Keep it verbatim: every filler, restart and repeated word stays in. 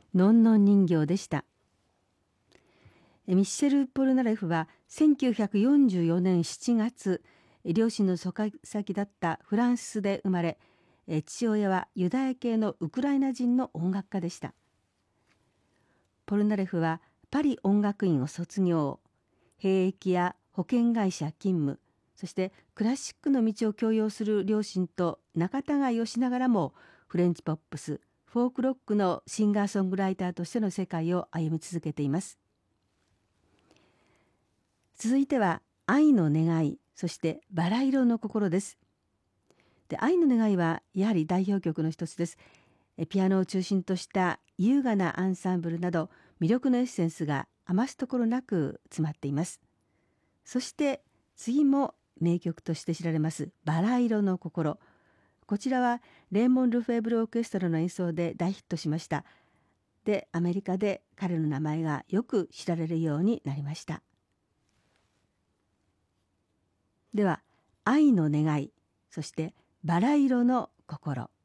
のんのん人形でした。ミッシェル・ポルナレフはせんきゅうひゃくよんじゅうよねんしちがつ、両親の疎開先だったフランスで生まれ、父親はユダヤ系のウクライナ人の音楽家でした。ポルナレフはパリ音楽院を卒業、兵役や保険会社勤務、そしてクラシックの道を強要する両親と仲違いをしながらも、フレンチポップス、フォークロックのシンガーソングライターとしての世界を歩み続けています。続いては愛の願い、そしてバラ色の心です。で、愛の願いはやはり代表曲の一つです。ピアノを中心とした優雅なアンサンブルなど魅力のエッセンスが余すところなく詰まっています。そして次も名曲として知られますバラ色の心。こちらはレーモン・ルフェーブルオーケストラの演奏で大ヒットしました。で、アメリカで彼の名前がよく知られるようになりました。では、愛の願い、そしてバラ色の心。